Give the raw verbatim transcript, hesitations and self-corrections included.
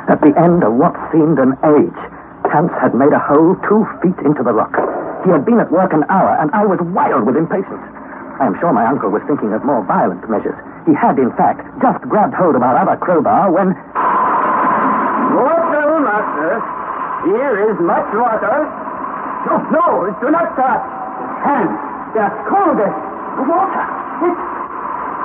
At the end of what seemed an age, Hans had made a hole two feet into the rock. He had been at work an hour, and I was wild with impatience. I am sure my uncle was thinking of more violent measures. He had, in fact, just grabbed hold of our other crowbar when... Water, master. Here is much water. No, no, do not start. Hands, they are cold. The water, it's